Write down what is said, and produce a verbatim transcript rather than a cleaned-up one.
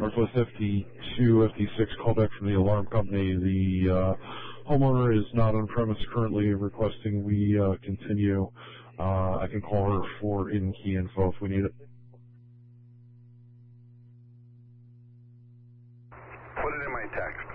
Northwest F T two, F T six, call back from the alarm company. The uh, homeowner is not on premise currently, requesting we uh, continue. Uh, I can call her for in key info if we need it. Put it in my text.